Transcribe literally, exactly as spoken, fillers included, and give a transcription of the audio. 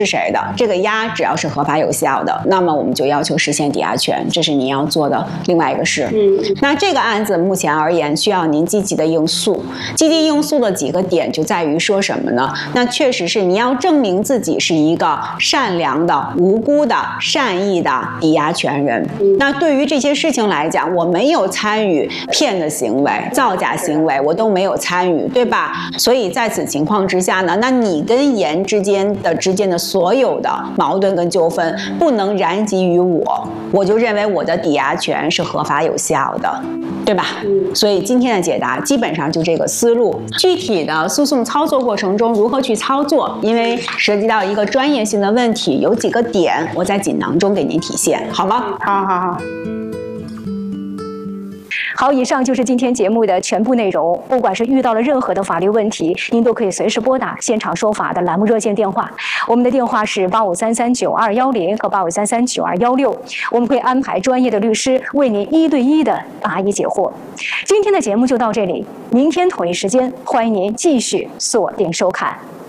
是谁的，这个押只要是合法有效的，那么我们就要求实现抵押权，这是您要做的另外一个事。嗯，那这个案子目前而言，需要您积极的应诉。积极应诉的几个点就在于说什么呢？那确实是你要证明自己是一个善良的、无辜的、善意的抵押权人。嗯、那对于这些事情来讲，我没有参与骗的行为、造假行为，我都没有参与，对吧？所以在此情况之下呢，那你跟严之间的之间的所有的矛盾跟纠纷不能燃及于我，我就认为我的抵押权是合法有效的，对吧？嗯，所以今天的解答基本上就这个思路。具体的诉讼操作过程中如何去操作，因为涉及到一个专业性的问题，有几个点我在锦囊中给您体现，好吗？ 好好好。好，以上就是今天节目的全部内容。不管是遇到了任何的法律问题，您都可以随时拨打现场说法的栏目热线电话。我们的电话是八五三三九二幺零和八五三三九二幺六，我们会安排专业的律师为您一对一的答疑解惑。今天的节目就到这里，明天同一时间，欢迎您继续锁定收看。